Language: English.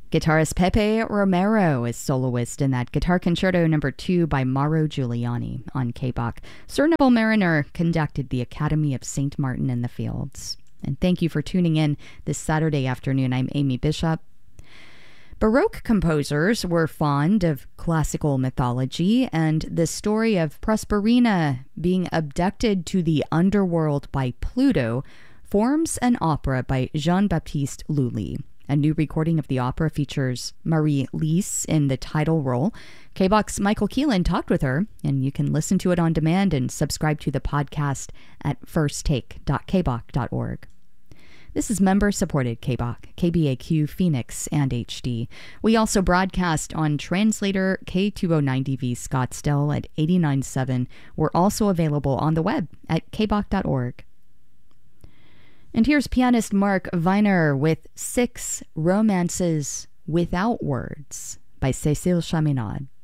Guitarist Pepe Romero is soloist in that Guitar Concerto No. 2 by Mauro Giuliani on K-Bach. Sir Neville Mariner conducted the Academy of St. Martin in the Fields. And thank you for tuning in this Saturday afternoon. I'm Amy Bishop. Baroque composers were fond of classical mythology, and the story of Proserpina being abducted to the underworld by Pluto forms an opera by Jean-Baptiste Lully. A new recording of the opera features Marie Lys in the title role. K-Bach's Michael Keelan talked with her, and you can listen to it on demand and subscribe to the podcast at firsttake.kbach.org. This is member-supported K-Bach, KBAQ, Phoenix, and HD. We also broadcast on translator K209DV Scottsdale at 89.7. We're also available on the web at kbach.org. And here's pianist Mark Weiner with 6 Romances Without Words by Cécile Chaminade.